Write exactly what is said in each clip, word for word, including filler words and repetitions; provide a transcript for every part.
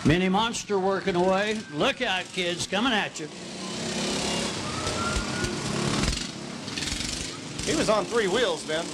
Mini Monster working away. Look out, kids, coming at you. He was on three wheels, Ben.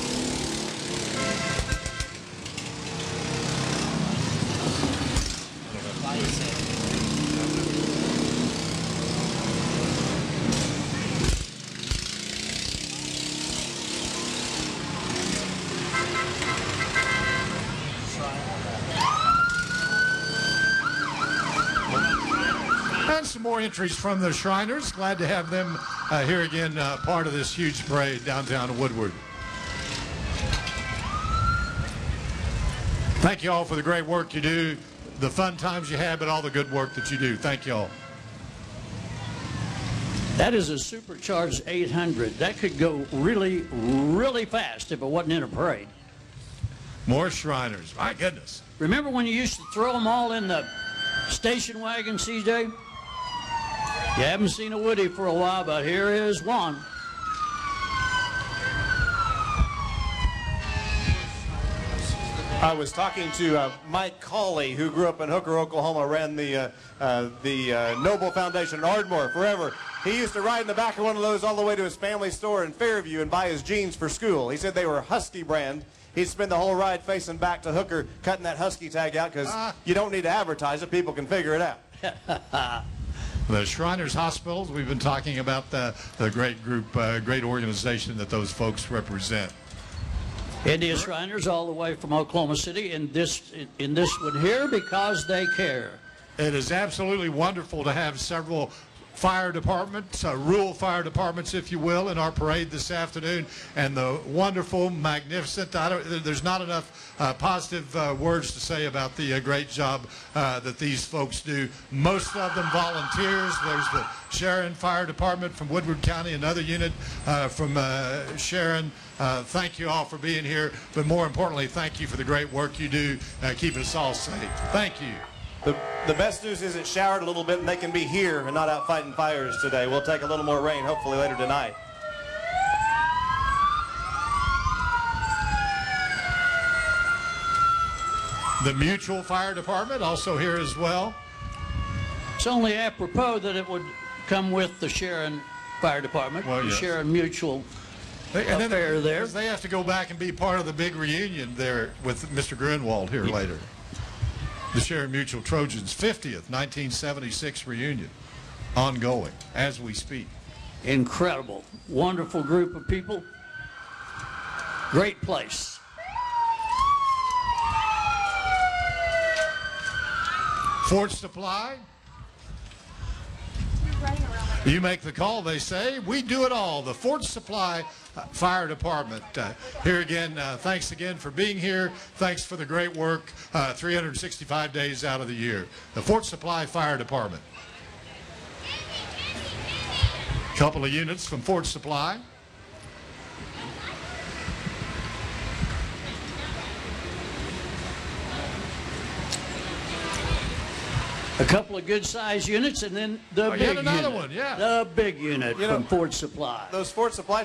And some more entries from the Shriners. Glad to have them uh, here again, uh, part of this huge parade downtown Woodward. Thank you all for the great work you do, the fun times you have, and all the good work that you do. Thank you all. That is a supercharged eight hundred. That could go really, really fast if it wasn't in a parade. More Shriners. My goodness. Remember when you used to throw them all in the station wagon, C J? You haven't seen a Woody for a while, but here is one. I was talking to uh, Mike Cawley, who grew up in Hooker, Oklahoma, ran the uh, uh, the uh, Noble Foundation in Ardmore forever. He used to ride in the back of one of those all the way to his family store in Fairview and buy his jeans for school. He said they were Husky brand. He'd spend the whole ride facing back to Hooker, cutting that Husky tag out because uh. you don't need to advertise it. People can figure it out. The Shriners Hospitals, we've been talking about the, the great group, uh, great organization that those folks represent. Indian Shriners all the way from Oklahoma City in this, in this one here because they care. It is absolutely wonderful to have several fire departments, uh, rural fire departments, if you will, in our parade this afternoon, and the wonderful, magnificent, I don't, there's not enough uh, positive uh, words to say about the uh, great job uh, that these folks do. Most of them volunteers. There's the Sharon Fire Department from Woodward County, another unit uh, from uh, Sharon. Uh, thank you all for being here, but more importantly, thank you for the great work you do, uh, keeping us all safe. Thank you. The, the best news is it showered a little bit and they can be here and not out fighting fires today. We'll take a little more rain hopefully later tonight. The Mutual Fire Department also here as well. It's only apropos that it would come with the Sharon Fire Department, well, the yes. Sharon Mutual they, and affair then, there. They have to go back and be part of the big reunion there with Mister Grunwald here yeah. later. The Sharon Mutual Trojans fiftieth nineteen seventy-six reunion, ongoing as we speak. Incredible, wonderful group of people, great place. Fort Supply. You make the call, they say. We do it all. The Fort Supply uh, Fire Department. Uh, here again, uh, thanks again for being here. Thanks for the great work uh, three hundred sixty-five days out of the year. The Fort Supply Fire Department. A couple of units from Fort Supply. A couple of good-sized units, and then the oh, big yet another unit. one, yeah. The big unit you from know, Fort Supply. Those Fort Supply